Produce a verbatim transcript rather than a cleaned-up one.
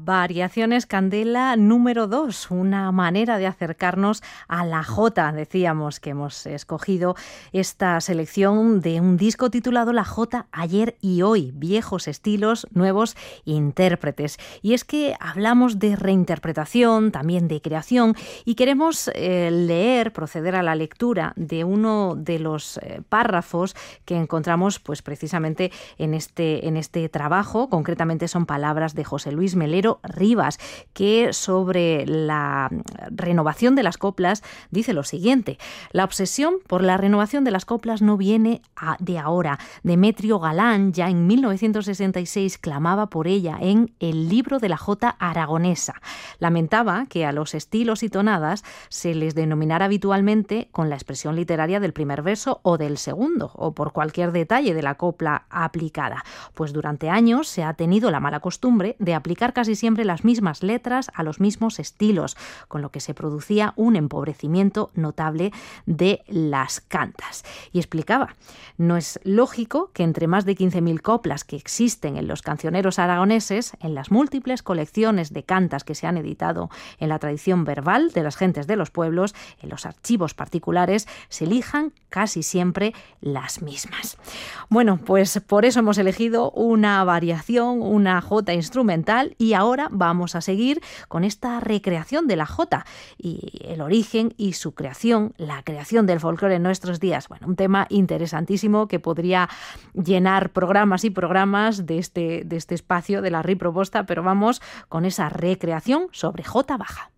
Variaciones Candela número dos, una manera de acercarnos a la jota. Decíamos que hemos escogido esta selección de un disco titulado La Jota Ayer y Hoy, viejos estilos, nuevos intérpretes. Y es que hablamos de reinterpretación, también de creación, y queremos eh, leer, proceder a la lectura de uno de los eh, párrafos que encontramos pues precisamente en este, en este trabajo. Concretamente son palabras de José Luis Melero Rivas, que sobre la renovación de las coplas dice lo siguiente: la obsesión por la renovación de las coplas no viene a, de ahora. Demetrio Galán ya en mil novecientos sesenta y seis clamaba por ella en El libro de la jota aragonesa. Lamentaba que a los estilos y tonadas se les denominara habitualmente con la expresión literaria del primer verso o del segundo, o por cualquier detalle de la copla aplicada, pues durante años se ha tenido la mala costumbre de aplicar casi siempre las mismas letras a los mismos estilos, con lo que se producía un empobrecimiento notable de las cantas. Y explicaba: no es lógico que entre más de quince mil coplas que existen en los cancioneros aragoneses, en las múltiples colecciones de cantas que se han editado en la tradición verbal de las gentes de los pueblos, en los archivos particulares, se elijan casi siempre las mismas. Bueno, pues por eso hemos elegido una variación, una jota instrumental, y ahora Ahora vamos a seguir con esta recreación de la jota y el origen y su creación, la creación del folclore en nuestros días. Bueno, un tema interesantísimo que podría llenar programas y programas de este, de este espacio de la Riproposta, pero vamos con esa recreación sobre jota baja.